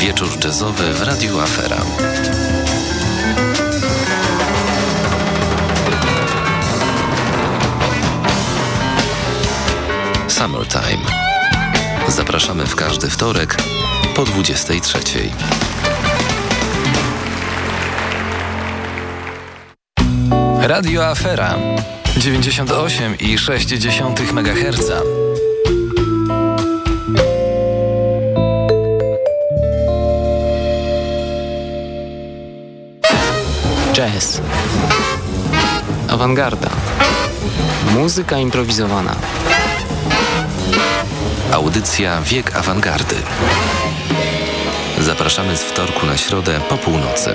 Wieczór jazzowy w Radiu Afera. Summertime. Zapraszamy w każdy wtorek po 23:00. Radio Afera 98,6 MHz. Jazz, awangarda, muzyka improwizowana. Audycja Wiek Awangardy. Zapraszamy z wtorku na środę po północy.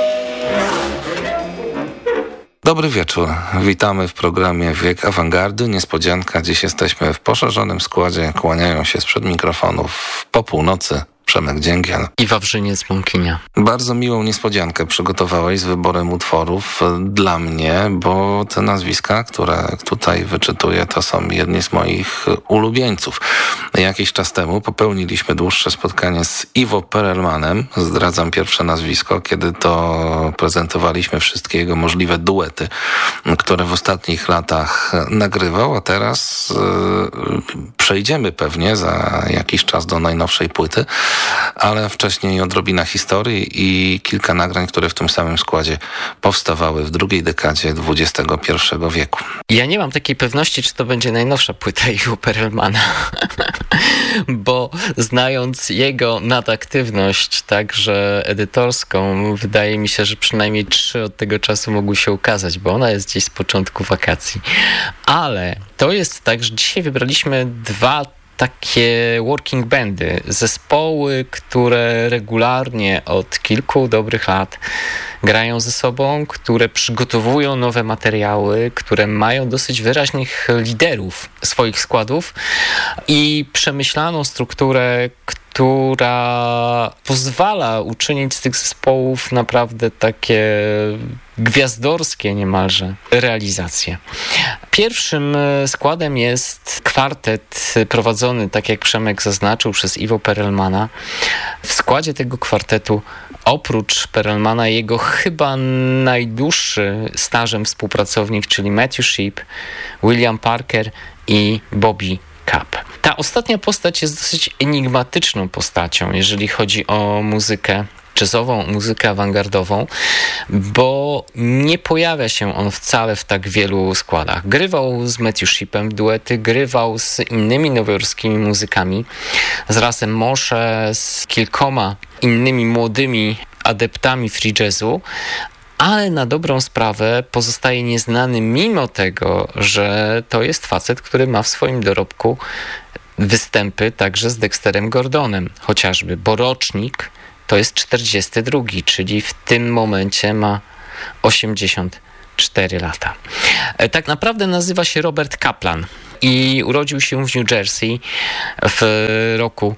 Dobry wieczór. Witamy w programie Wiek Awangardy. Niespodzianka. Dziś jesteśmy w poszerzonym składzie. Kłaniają się sprzed mikrofonów po północy Przemek Dzięgiel i Wawrzyniec Mąkinia. Bardzo miłą niespodziankę przygotowałeś z wyborem utworów dla mnie, bo te nazwiska, które tutaj wyczytuję, to są jedni z moich ulubieńców. Jakiś czas temu popełniliśmy dłuższe spotkanie z Ivo Perelmanem, zdradzam pierwsze nazwisko, kiedy to prezentowaliśmy wszystkie jego możliwe duety, które w ostatnich latach nagrywał, a teraz przejdziemy pewnie za jakiś czas do najnowszej płyty, ale wcześniej odrobina historii i kilka nagrań, które w tym samym składzie powstawały w drugiej dekadzie XXI wieku. Ja nie mam takiej pewności, czy to będzie najnowsza płyta Ivo Perelmana, bo znając jego nadaktywność, także edytorską, wydaje mi się, że przynajmniej 3 od tego czasu mogły się ukazać, bo ona jest gdzieś z początku wakacji. Ale to jest tak, że dzisiaj wybraliśmy 2 takie working bandy, zespoły, które regularnie od kilku dobrych lat grają ze sobą, które przygotowują nowe materiały, które mają dosyć wyraźnych liderów swoich składów i przemyślaną strukturę, która pozwala uczynić z tych zespołów naprawdę takie gwiazdorskie niemalże realizacje. Pierwszym składem jest kwartet prowadzony, tak jak Przemek zaznaczył, przez Ivo Perelmana. W składzie tego kwartetu oprócz Perelmana jego chyba najdłuższy stażem współpracownik, czyli Matthew Shipp, William Parker i Bobby Cup. Ta ostatnia postać jest dosyć enigmatyczną postacią, jeżeli chodzi o muzykę jazzową, muzykę awangardową, bo nie pojawia się on wcale w tak wielu składach. Grywał z Matthew Shippem duety, grywał z innymi nowojorskimi muzykami, z Russem Moshe, z kilkoma innymi młodymi adeptami free jazzu, ale na dobrą sprawę pozostaje nieznany mimo tego, że to jest facet, który ma w swoim dorobku występy także z Dexterem Gordonem, chociażby, bo rocznik to jest 42, czyli w tym momencie ma 84 lata. Tak naprawdę nazywa się Robert Kaplan i urodził się w New Jersey w roku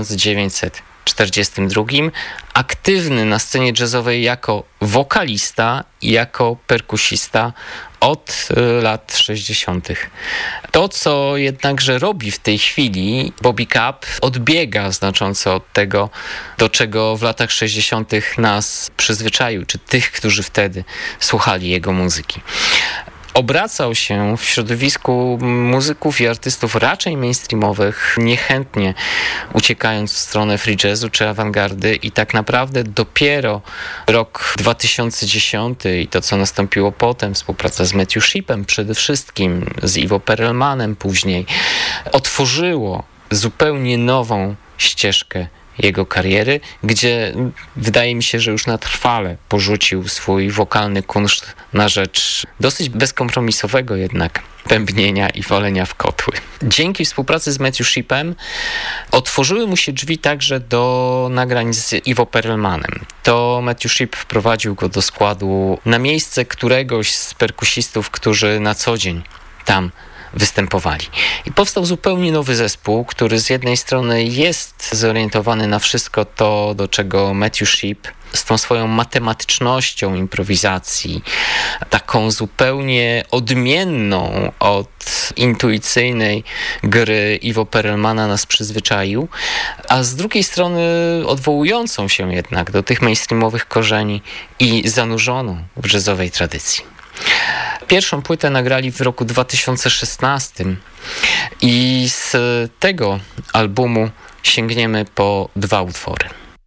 1942. Aktywny na scenie jazzowej jako wokalista i jako perkusista od lat 60. To, co jednakże robi w tej chwili Bobby Cup, odbiega znacząco od tego, do czego w latach 60. nas przyzwyczaił, czy tych, którzy wtedy słuchali jego muzyki. Obracał się w środowisku muzyków i artystów raczej mainstreamowych, niechętnie uciekając w stronę free jazzu czy awangardy i tak naprawdę dopiero rok 2010 i to, co nastąpiło potem, współpraca z Matthew Shippem przede wszystkim, z Ivo Perelmanem później, otworzyło zupełnie nową ścieżkę jego kariery, gdzie wydaje mi się, że już na trwale porzucił swój wokalny kunszt na rzecz dosyć bezkompromisowego jednak bębnienia i walenia w kotły. Dzięki współpracy z Matthew Shippem otworzyły mu się drzwi także do nagrań z Ivo Perelmanem. To Matthew Shipp wprowadził go do składu na miejsce któregoś z perkusistów, którzy na co dzień tam występowali. I powstał zupełnie nowy zespół, który z jednej strony jest zorientowany na wszystko to, do czego Matthew Shipp z tą swoją matematycznością improwizacji, taką zupełnie odmienną od intuicyjnej gry Ivo Perelmana nas przyzwyczaił, a z drugiej strony odwołującą się jednak do tych mainstreamowych korzeni i zanurzoną w jazzowej tradycji. Pierwszą płytę nagrali w roku 2016 i z tego albumu sięgniemy po 2 utwory.